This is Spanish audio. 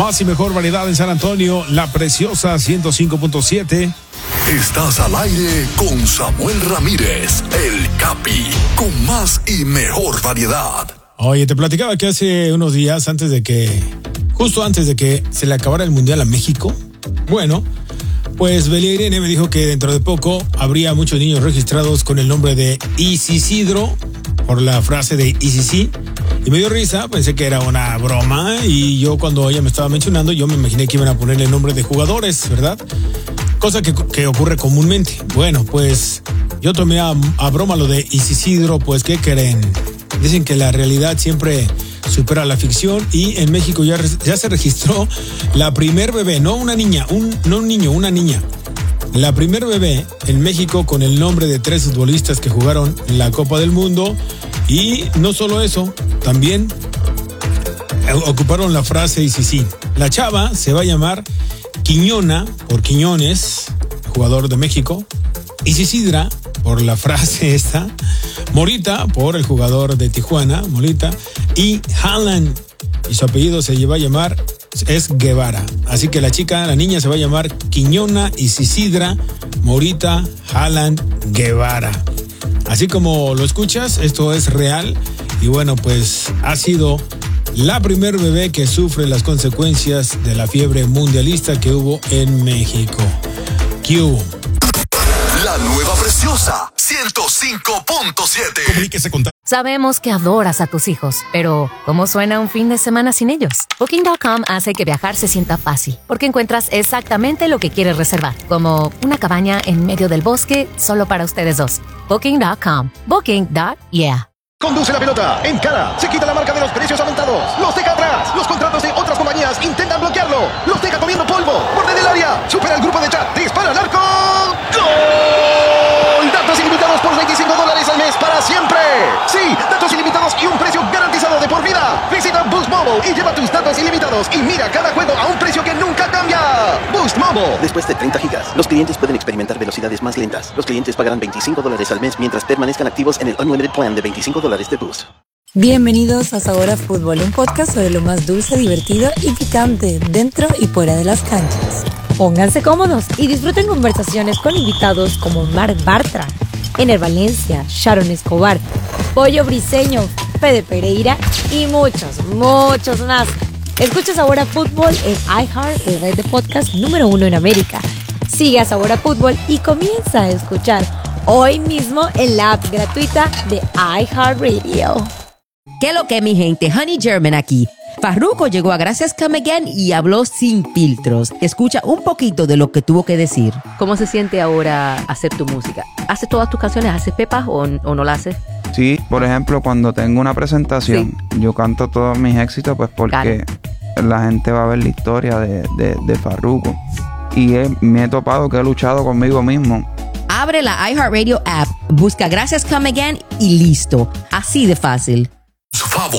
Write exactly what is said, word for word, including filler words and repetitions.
Más y mejor variedad en San Antonio, La Preciosa ciento cinco punto siete. Estás al aire con Samuel Ramírez, el Capi, con más y mejor variedad. Oye, te platicaba que hace unos días, antes de que, justo antes de que se le acabara el Mundial a México, bueno, pues Belia Irene me dijo que dentro de poco habría muchos niños registrados con el nombre de Isidro, por la frase de I C C, y me dio risa, pensé que era una broma, y yo cuando ella me estaba mencionando, yo me imaginé que iban a ponerle el nombre de jugadores, ¿verdad? Cosa que, que ocurre comúnmente. Bueno, pues yo tomé a, a broma lo de Isidro, pues ¿qué creen? Dicen que la realidad siempre supera la ficción, y en México ya, ya se registró la primer bebé, no una niña, un, no un niño, una niña. La primer bebé en México con el nombre de tres futbolistas que jugaron la Copa del Mundo. Y no solo eso, también ocuparon la frase y sí, sí. La chava se va a llamar Quiñona, por Quiñones, jugador de México. Isidra, por la frase esta. Morita, por el jugador de Tijuana, Morita. Y Haaland, y su apellido se va a llamar, es Guevara. Así que la chica, la niña se va a llamar Quiñona, Isidra, Morita, Haaland, Guevara. Así como lo escuchas, esto es real. Y bueno, pues ha sido la primer bebé que sufre las consecuencias de la fiebre mundialista que hubo en México. ¿Qué hubo? La nueva Preciosa ciento cinco punto siete. Comuníquese con... Sabemos que adoras a tus hijos, pero ¿cómo suena un fin de semana sin ellos? Booking punto com hace que viajar se sienta fácil, porque encuentras exactamente lo que quieres reservar, como una cabaña en medio del bosque solo para ustedes dos. Booking punto com. Booking. Yeah. Conduce la pelota, encara, se quita la marca de los precios aumentados, los deja atrás, los contratos de otras compañías intentan bloquearlo, los deja comiendo polvo, borde del área, supera el grupo de chat, dispara al arco, ¡gol! Datos ilimitados por veinticinco dólares al mes para siempre. Sí, datos ilimitados y un precio garantizado de por vida. Visita Boost Mobile y lleva tus datos ilimitados y mira cada juego a un precio que nunca cambia. Boost Mobile. Después de treinta gigas, los clientes pueden experimentar velocidades más lentas. Los clientes pagarán veinticinco dólares al mes mientras permanezcan activos en el Unlimited Plan de veinticinco dólares de Boost. Bienvenidos a Sabor a Fútbol, un podcast sobre lo más dulce, divertido y picante dentro y fuera de las canchas. Pónganse cómodos y disfruten conversaciones con invitados como Marc Bartra, Ener Valencia, Sharon Escobar, Pollo Briseño, Fede Pereira y muchos, muchos más. Escucha Sabor a Fútbol en iHeart, el red de podcast número uno en América. Sigue a Sabor a Fútbol y comienza a escuchar hoy mismo en la app gratuita de iHeartRadio. ¿Qué lo que, mi gente? Honey German aquí. Farruko llegó a Gracias Come Again y habló sin filtros. Escucha un poquito de lo que tuvo que decir. ¿Cómo se siente ahora hacer tu música? ¿Haces todas tus canciones? ¿Haces pepas o, o no las haces? Sí, por ejemplo, cuando tengo una presentación, sí, yo canto todos mis éxitos, pues porque claro, la gente va a ver la historia de, de, de Farruko. Y he, me he topado que he luchado conmigo mismo. Abre la iHeartRadio app, busca Gracias Come Again y listo. Así de fácil.